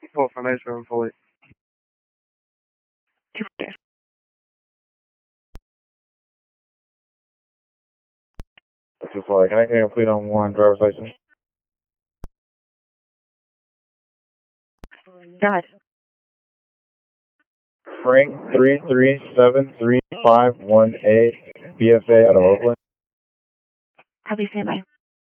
Full formation, fully. This is like, can I get a complete on one driver's license? God. Frank 3373518, BFA out of Oakland. Copy, stand by.